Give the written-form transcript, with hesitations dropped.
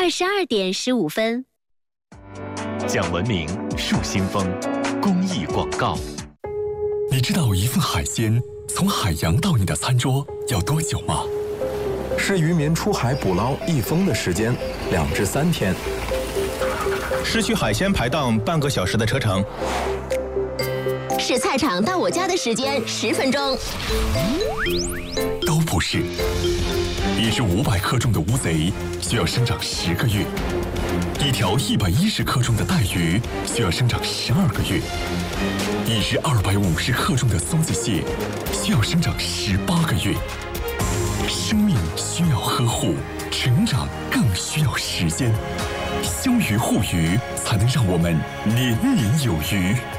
22点15分。 讲文明树新风，公益广告。 你知道一份海鲜从海洋到你的餐桌要多久吗？ 是渔民出海捕捞一封的时间，2至3天。 是去海鲜排档半个小时的车程。 是菜场到我家的时间10分钟。 都不是。一只500克重的乌贼需要生长10个月，一条110克重的带鱼需要生长12个月，一只250克重的松子蟹需要生长18个月。生命需要呵护，成长更需要时间。休渔护渔，才能让我们年年有余。